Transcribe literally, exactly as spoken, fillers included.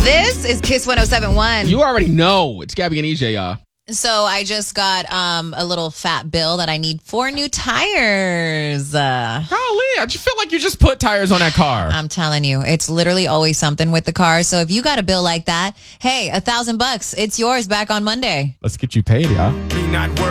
This is Kiss one oh seven point one. You already know. It's Gabby and E J, y'all. So I just got um, a little fat bill that I need four new tires. Uh, Golly, I just feel like you just put tires on that car. I'm telling you, it's literally always something with the car. So if you got a bill like that, hey, a thousand bucks, it's yours back on Monday. Let's get you paid, y'all.